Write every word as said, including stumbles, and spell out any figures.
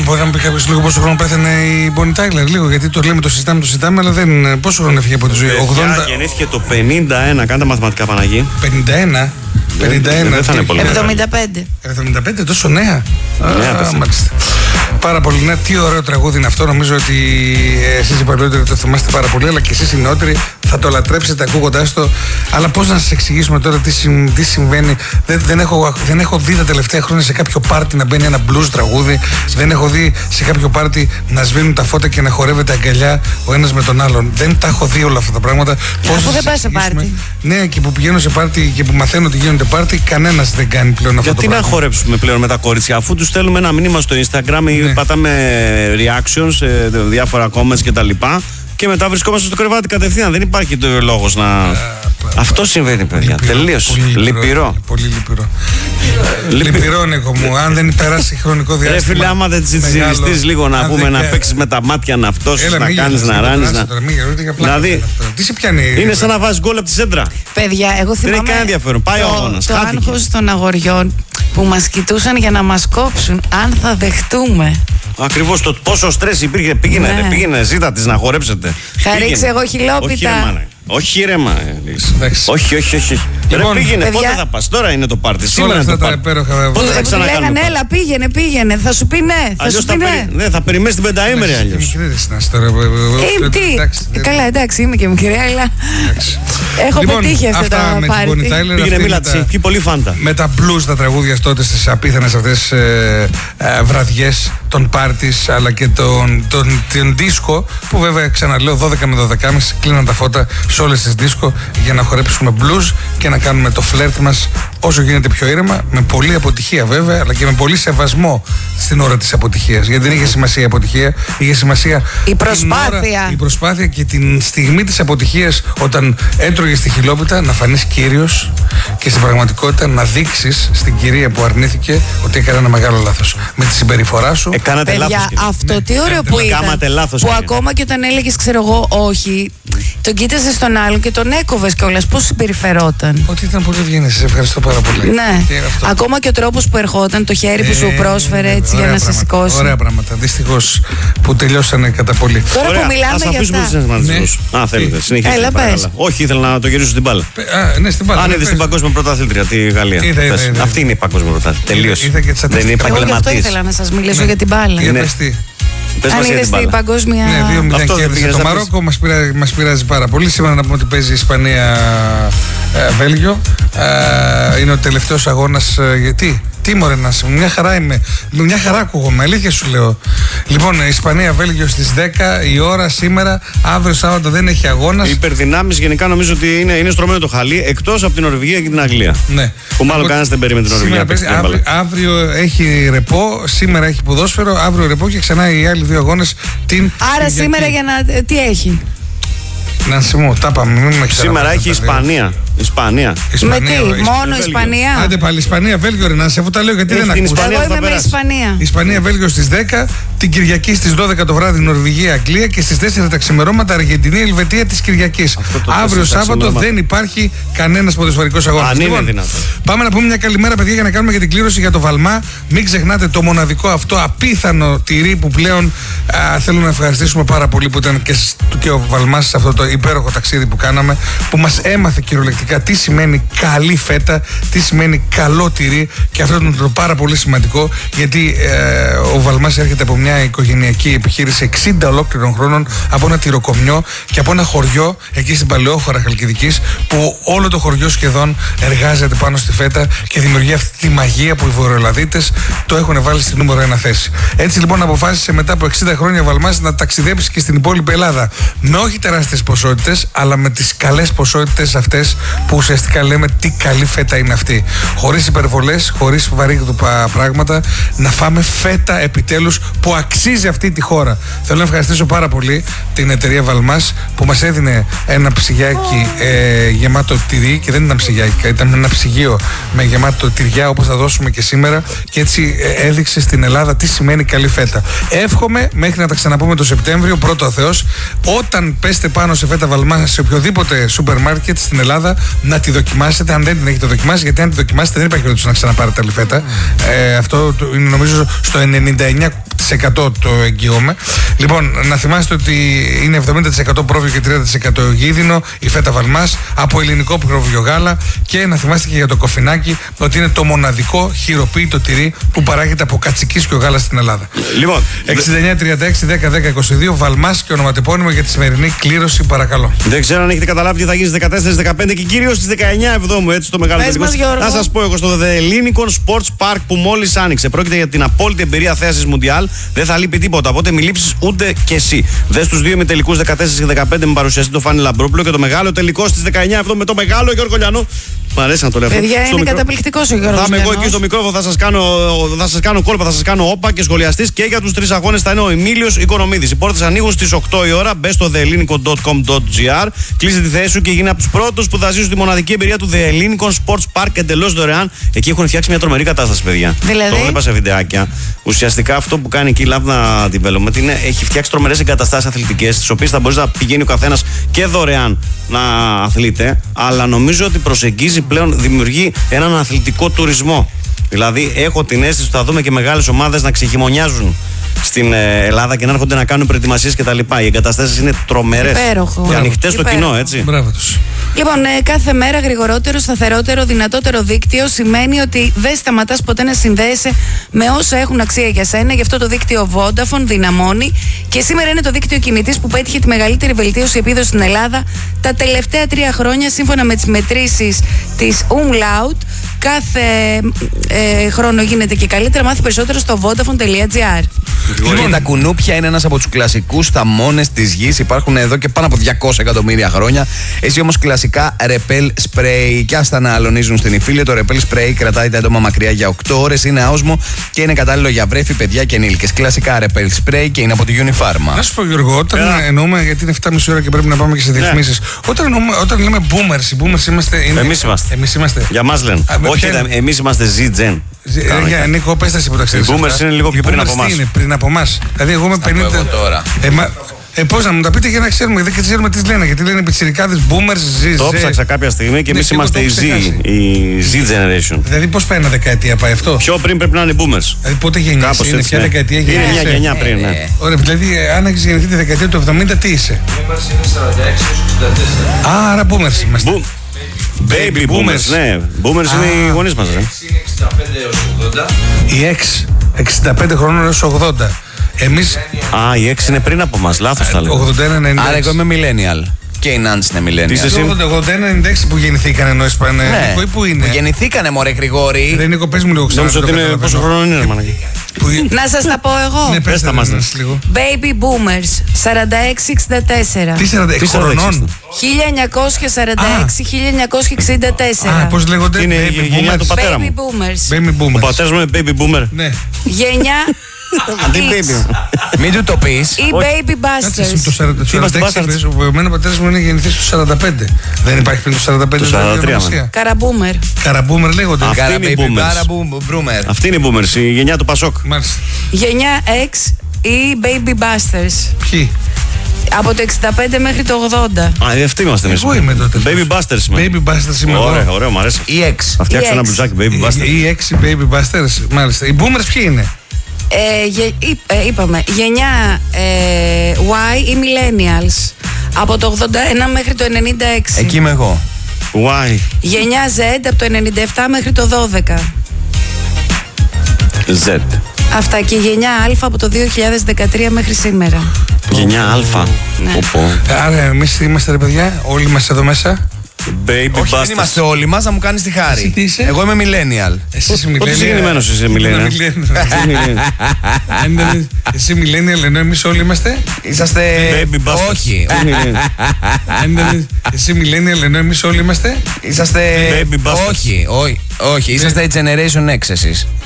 Λοιπόν, μπορεί να μου πει κάποιο λίγο πόσο χρόνο πέθανε η Bonnie Tyler, λίγο, γιατί το λέμε, το συζητάμε, το συζητάμε, αλλά δεν. Πόσο χρόνο έφυγε από τη ζωή, ογδόντα. Γεννήθηκε το πενήντα ένα, κάντε μαθηματικά, Παναγί. πενήντα ένα. πενήντα ένα. Δεν θα είναι πολύ. εβδομήντα πέντε. εβδομήντα πέντε, τόσο νέα. Νέα, μάλιστα. Πάρα πολύ νέα. Τι ωραίο τραγούδι είναι αυτό. Νομίζω ότι εσείς οι παλαιότεροι το θυμάστε πάρα πολύ, αλλά και εσείς οι νεότεροι θα το λατρέψετε ακούγοντάς το. Αλλά πώς να σας εξηγήσουμε τώρα τι, συμ, τι συμβαίνει. Δεν, δεν, έχω, δεν έχω δει τα τελευταία χρόνια σε κάποιο πάρτι να μπαίνει ένα blues τραγούδι. Δεν έχω δει σε κάποιο πάρτι να σβήνουν τα φώτα και να χορεύεται αγκαλιά ο ένας με τον άλλον. Δεν τα έχω δει όλα αυτά τα πράγματα. Πώς δεν πας σε πάρτι. Ναι, και που πηγαίνω σε πάρτι και που μαθαίνω ότι γίνονται πάρτι, κανένας δεν κάνει πλέον αυτό. Γιατί το να χορέψουμε πλέον με τα κορίτσια, αφού τους στέλνουμε ένα μήνυμα στο Instagram ή ναι. πατάμε reactions, διάφορα comments κτλ. Και μετά βρισκόμαστε στο κρεβάτι κατευθείαν. Δεν υπάρχει το λόγος να. Αυτό συμβαίνει, παιδιά. Τελείως. Λυπηρό. Πολύ λυπηρό. Λυπηρό, Νίκο μου. Αν δεν περάσει χρονικό διάστημα. Ρε φίλε, άμα δεν τη ζητήσεις λίγο να πούμε, να παίξεις με τα μάτια, να φτώσεις, να κάνεις, να ράνεις. Δηλαδή, είναι σαν να βάζεις γκολ από τη σέντρα. Παιδιά, εγώ θυμάμαι. Δεν έχει κανένα ενδιαφέρον. Πάει ο αγώνας. Το άγχος των αγοριών που μας κοιτούσαν για να μας κόψουν, αν θα δεχτούμε. Ακριβώς το πόσο στρες υπήρχε. Πήγαινε, ναι. πήγαινε, ζήτα της να χορέψετε. Χαρίξε εγώ χιλόπιτα. Όχι ρε μα. Όχι, όχι, όχι. Λοιπόν, ρε πήγαινε, παιδιά, πότε θα πας, τώρα είναι το πάρτι. Σήμερα είναι το πάρτι. Πότε θα ξανακάνουμε. Λέγανε, έλα, πήγαινε, πήγαινε. Θα σου πει ναι. Θα αλλιώς σου πει θα, ναι. ναι, θα περιμένεις την πενταήμερη αλλιώς. Ε, τι. Καλά, εντάξει, είμαι και μικρή, αλλά έχω πετύχει αυτά τα πάρτι. Πήγαινε, μίλα της, και πολύ φάντα. Με τα blues τα τραγούδια τότε στις απίθανες αυτές βραδιές των πάρτις, αλλά και τον δίσκο, που βέβαια ξαναλέω δώδεκα με δώδεκα και μισή κλείναν τα φώτα σε όλες τις δίσκο για να χορέψουμε blues και να κάνουμε το φλερτ μας όσο γίνεται πιο ήρεμα, με πολλή αποτυχία βέβαια, αλλά και με πολύ σεβασμό στην ώρα της αποτυχίας. Γιατί δεν είχε σημασία η αποτυχία, είχε σημασία η προσπάθεια. Ώρα, η προσπάθεια και την στιγμή της αποτυχίας, όταν έτρωγες τη χιλόπιτα, να φανείς κύριος και στην πραγματικότητα να δείξεις στην κυρία που αρνήθηκε ότι έκανε ένα μεγάλο λάθος. Με τη συμπεριφορά σου. Κάνατε παιδιά, λάθος. Αυτό ναι, τι ωραίο ναι, που ναι, ήταν. Λάθος, που είναι. ακόμα και όταν έλεγες, ξέρω εγώ, όχι, τον κοίταζε στον άλλον και τον έκοβες κιόλας. Πώς συμπεριφερόταν. Ότι ήταν πολύ ευγενής, σε ευχαριστώ πάρα πολύ. Ναι. Και ακόμα και ο τρόπος που ερχόταν, το χέρι που σου πρόσφερε έτσι για να σε σηκώσει. Ωραία πράγματα. Δυστυχώς που τελειώσανε κατά πολύ. Τώρα ωραία, που μιλάμε για αυτά. Α, θέλετε, συνεχίστε. Έλα, πες. Όχι, ήθελα να το γυρίσω στην μπάλα. Α, ναι, στην μπάλα. Αν είδε την παγκόσμια πρωταθλήτρια, τη Γαλλία. Αυτή είναι η παγκόσμια πρωταθλήτρια. Τελείωσε. Δεν είναι επαγγελματής. Εγώ αυτό ήθελα να σας μιλήσω ναι. για την μπάλα. Αν είδες την παγκόσμια. Ναι, δύο μηδέν κέρδισε το Μαρόκο. Μας πειράζει, μας πειράζει πάρα πολύ. Σήμερα να πούμε ότι παίζει Ισπανία-Βέλγιο. Ε, είναι ο τελευταίος αγώνας. Ε, γιατί. Τι μωρέ να είσαι, μια χαρά είμαι. Μια χαρά ακούγομαι, αλήθεια σου λέω. Λοιπόν, Ισπανία-Βέλγιο στις δέκα η ώρα σήμερα. Αύριο Σάββατο δεν έχει αγώνας. Οι υπερδυνάμεις γενικά νομίζω ότι είναι, είναι στρωμένο το χαλί, εκτός από την Νορβηγία και την Αγγλία. Ναι. Που μάλλον κανένας δεν περίμενε την Νορβηγία. Παίζει, αύριο, αύριο έχει ρεπό, σήμερα έχει ποδόσφαιρο, αύριο ρεπό και ξανά οι άλλοι δύο αγώνες την. Άρα Κυριακή. Σήμερα για να. Τι έχει. Να μου, τα πάμε. Μην με σήμερα έχει Ισπανία. Ισπανία. Ισπανία. Με τι, Ισπανία, μόνο Βέλγιο. Ισπανία. Άντε πάλι, Ισπανία, Βέλγιο, ρε Νάση, αφού τα λέω γιατί έχει δεν ακούω. Εγώ είμαι με Ισπανία. Ισπανία, Βέλγιο στις δέκα, την Κυριακή στις δώδεκα το βράδυ Νορβηγία, Αγγλία και στις τέσσερα τα ξημερώματα Αργεντινή, Ελβετία της Κυριακής. Αύριο Σάββατο δεν υπάρχει κανένας ποδοσφαιρικός αγώνας. Αν είναι δυνατό. Πάμε να πούμε μια καλημέρα, παιδιά, για να κάνουμε και την κλήρωση για το Βαλμά. Μην ξεχνάτε το μοναδικό αυτό απίθανο τυρί που πλέον α, θέλω να ευχαριστήσουμε πάρα πολύ που ήταν και, και ο Βαλμάς σε αυτό το υπέροχο ταξίδι που κάναμε, που μας έμαθε κυριολεκτικά τι σημαίνει καλή φέτα, τι σημαίνει καλό τυρί, και αυτό είναι το πάρα πολύ σημαντικό, γιατί ε, ο Βαλμάς έρχεται από μια οικογενειακή επιχείρηση εξήντα ολόκληρων χρόνων, από ένα τυροκομιό και από ένα χωριό εκεί στην Παλαιόχώρα Χαλκιδικής, που όλο το χωριό σχεδόν εργάζεται πάνω στη φέτα και δημιουργεί αυτή τη μαγεία που οι Βορειοελλαδίτες το έχουν βάλει στη νούμερο ένα θέση. Έτσι λοιπόν αποφάσισε μετά από εξήντα χρόνια ο Βαλμάς να ταξιδέψει και στην υπόλοιπη Ελλάδα, με όχι τεράστιες ποσότητες, αλλά με τις καλές ποσότητες αυτές που ουσιαστικά λέμε τι καλή φέτα είναι αυτή. Χωρίς υπερβολές, χωρίς βαρύγδουπα πράγματα, να φάμε φέτα επιτέλους που αξίζει αυτή τη χώρα. Θέλω να ευχαριστήσω πάρα πολύ την εταιρεία Βαλμάς που μας έδινε ένα ψυγιάκι ε, γεμάτο τυρί, και δεν ήταν ψυγιάκι, ήταν ένα ψυγείο με γεμάτο τυριά όπως θα δώσουμε και σήμερα, και έτσι ε, έδειξε στην Ελλάδα τι σημαίνει καλή φέτα. Εύχομαι μέχρι να τα ξαναπούμε το Σεπτέμβριο, πρώτο ο Θεός, όταν πέστε πάνω σε φέτα Βαλμάς σε οποιοδήποτε σούπερ μάρκετ στην Ελλάδα, να τη δοκιμάσετε, αν δεν την έχετε δοκιμάσει, γιατί αν τη δοκιμάσετε δεν υπάρχει περίπτωση να ξαναπάρετε άλλη φέτα. Ε, αυτό είναι νομίζω στο ενενήντα εννιά τοις εκατό το εγγυώμαι. Λοιπόν, να θυμάστε ότι είναι εβδομήντα τοις εκατό πρόβιο και τριάντα τοις εκατό γίδινο η φέτα Βαλμάς από ελληνικό πρόβιο γάλα. Και να θυμάστε και για το κοφινάκι ότι είναι το μοναδικό χειροποίητο τυρί που παράγεται από κατσικίσιο γάλα στην Ελλάδα. Λοιπόν, εξήντα εννιά τριάντα έξι δέκα δέκα είκοσι δύο Βαλμάς και ονοματεπώνυμο για τη σημερινή κλήρωση, παρακαλώ. Δεν ξέρω αν έχετε καταλάβει τι θα γίνει στις δεκατέσσερις δεκαπέντε και κυρίως στις δεκαεννιά Εβδόμου, έτσι το μεγάλο τελικό. Να σας πω εγώ στο The Lincoln Sports Park που μόλις άνοιξε. Πρόκειται για την απόλυτη εμπειρία θέασης Μουντιάλ. Δεν θα λείπει τίποτα. Οπότε μη λείψεις ούτε κι εσύ. Δες τους δύο ημιτελικούς δεκατέσσερα και δεκαπέντε με παρουσιαστή το Φάνη Λαμπρόπουλο και το μεγάλο τελικό στις δεκαεννιά Εβδόμου με το μεγάλο Γιώργο Λιανό. Μ' αρέσει να το λέω. Παιδιά, είναι μικρό... καταπληκτικός ο Γιώργος. Θα είμαι εγώ εκεί στο μικρόφωνο, θα σας κάνω, θα σας κάνω κόλπα, θα σας κάνω όπα και σχολιαστής και για τους τρεις αγώνες θα είναι ο Εμίλιος Οικονομίδης. Οι πόρτες ανοίγουν στις οκτώ η ώρα. Μπες στο the lincoln dot com dot g r, κλείσε τη θέση σου και γίνει από τους πρώτους που θα ζήσουν τη μοναδική εμπειρία του The Lincoln Sports Park εντελώς δωρεάν. Εκεί έχουν φτιάξει μια τρομερή κατάσταση, παιδιά. Δηλαδή? Το βλέπα σε βιντεάκια. Ουσιαστικά αυτό που κάνει εκεί η Λάβνα Development είναι έχει φτιάξει τρομερές εγκαταστάσεις αθλητικές, τις οποίες θα μπορεί να πηγαίνει ο καθένας και δωρεάν να αθλείται, αλλά νομίζω ότι προσεγγίζει πλέον, δημιουργεί έναν αθλητικό τουρισμό. Δηλαδή, έχω την αίσθηση ότι θα δούμε και μεγάλες ομάδες να ξεχειμονιάζουν στην Ελλάδα και να έρχονται να κάνουν προετοιμασίες κτλ. Οι εγκαταστάσεις είναι τρομερές και ανοιχτές στο κοινό, έτσι. Μπράβο τους. Λοιπόν, ε, κάθε μέρα γρηγορότερο, σταθερότερο, δυνατότερο δίκτυο σημαίνει ότι δεν σταματάς ποτέ να συνδέεσαι με όσα έχουν αξία για σένα. Γι' αυτό το δίκτυο Vodafone δυναμώνει και σήμερα είναι το δίκτυο κινητής που πέτυχε τη μεγαλύτερη βελτίωση επίδοση στην Ελλάδα τα τελευταία τρία χρόνια, σύμφωνα με τις μετρήσεις της Umlaut. Κάθε ε, χρόνο γίνεται και καλύτερα. Μάθει περισσότερο στο vodafone τελεία gr. Λοιπόν, τα κουνούπια είναι ένας από τους κλασικούς θαμώνες της γης. Υπάρχουν εδώ και πάνω από διακόσια εκατομμύρια χρόνια. Εσύ όμως κλασικά Repel Spray. Και άστα να αλωνίζουν στην υφήλιο, το Repel Spray κρατάει τα έντομα μακριά για οκτώ ώρες. Είναι άοσμο και είναι κατάλληλο για βρέφη, παιδιά και ενήλικες. Κλασικά Repel Spray και είναι από τη Unifarma. Να σου πω, Γιώργο, όταν yeah. εννοούμε, γιατί είναι εφτά και μισή ώρα και πρέπει να πάμε και σε διαφημίσεις. Yeah. Όταν, εννοούμε, όταν λέμε boomers, οι boomers είμαστε. Είναι... Εμείς είμαστε. Εμείς είμαστε. Για μας λένε. Α, όχι, εμείς είμαστε Z-Gen. Για Νίκο, πες τα εσύ που τα ξέρεις. Οι boomers είναι λίγο πιο πριν από εμάς. Είναι πριν από εμάς. Δηλαδή, εγώ είμαι πενήντα. Ε, μα... ε, πώς να μου τα πείτε για να ξέρουμε, δεν ξέρουμε τι λένε. Γιατί λένε πιτσιρικάδες, boomers, Z. Το ψάξα κάποια στιγμή και εμείς είμαστε η Z, η Z generation. Δηλαδή, πώς πάει ένα δεκαετία, πάει αυτό. Πιο πριν πρέπει να είναι boomers. Δηλαδή, πότε γεννιέσαι, είναι ποια δεκαετία γεννιέσαι. Είναι μια γενιά πριν, ναι. Ωραία, δηλαδή, αν έχεις γεννηθεί τη δεκαετία του εβδομήντα, τι είσαι. Boomers είναι σαράντα έξι έως εξήντα τέσσερα. Α, άρα boomers είμαστε. Baby boomers, ναι. Boomers είναι οι γονείς μας, ρε. Είναι εξήντα πέντε έως ογδόντα. Η εξ, εξήντα πέντε χρόνων έως ογδόντα. Εμείς... Α, η έξι είναι πριν από μας, λάθος τα λέω. ογδόντα ένα ενενήντα έξι. Άρα εγώ είμαι millennial. Και η Νάντς είναι millennial. ογδόντα ένα ενενήντα έξι που γεννηθήκανε ενώ Ισπανία. Ναι, ή που είναι. Που γεννηθήκανε, μωρέ Γρηγόρη. Δεν Νίκο, πες μου λίγο ξανά. Νόμιζα ότι είναι πόσο χρόνο είναι, μάνα. Να σας τα πω εγώ. Ναι, πες τα μας λίγο. Baby boomers, σαράντα έξι εξήντα τέσσερα. Τι σαράντα έξι χρονών. χίλια εννιακόσια σαράντα έξι με χίλια εννιακόσια εξήντα τέσσερα. Α, πώς λέγονται. Είναι η γενιά του πατέρα μου. Baby Ο πατέρας μου είναι baby boomer. Ναι. Γενιά Αντί baby. Μην του το πεις. Ή baby busters. Το σαράντα έξι, εμένα ο πατέρας μου είναι γεννηθής στο σαράντα πέντε. Δεν υπάρχει πριν το σαράντα πέντε. Το σαράντα τρία. Καραμπούμερ. Καραμπούμερ λέγονται. Αυτή είναι η boomers. Αυτή είναι η boomers, η γενιά του Πασόκ. Γενιά X ή baby busters. Ποιοι? Από το εξήντα πέντε μέχρι το ογδόντα. Α, αυτή είμαστε εμείς. Εγώ είμαι τότε. Baby busters είμαι. Baby busters είμαι εγώ. Ωραίο, ωραίο, μου αρέσει. Η X. Θα φτιάξω ένα μπλουζάκι baby busters. Η έξι baby busters, μάλιστα. Οι boomers ποιοι είναι? Ε, γε, είπ, ε, είπαμε, γενιά ε, Y ή millennials από το ογδόντα ένα μέχρι το ενενήντα έξι. Εκεί είμαι εγώ. Why? Γενιά Z από το ενενήντα επτά μέχρι το δώδεκα. Z. Αυτά, και γενιά Α από το δύο χιλιάδες δεκατρία μέχρι σήμερα. Γενιά Α. Ναι. Άρα εμείς είμαστε, ρε παιδιά, όλοι μας εδώ μέσα. Baby Όχι, busters. δεν είμαστε όλοι μας, να μου κάνεις τη χάρη. Εσύ τι είσαι? Εγώ είμαι millennial. Εσύ είσαι millennial. Πότε είσαι γεννημένος είσαι millennial? Εσύ millennial, ενώ εμείς όλοι είμαστε. Είσαστε... Baby busters. Όχι. Εσύ millennial, ενώ εμείς όλοι είμαστε. Είσαστε... Baby busters. Όχι, όχι, όχι. Είσαστε η Generation X εσείς.